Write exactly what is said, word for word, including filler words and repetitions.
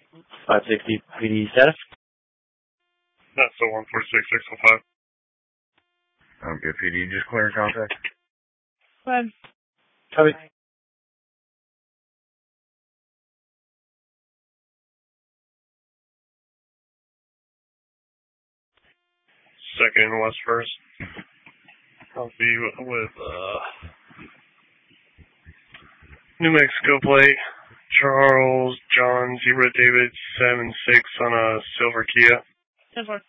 five sixty P D status. That's the one four six six oh five. I'm good, P D. Just clear contact. Go ahead. Copy. Second West First. I'll be with uh, New Mexico plate. Charles John Zebra David seven six on a silver Kia. ten four.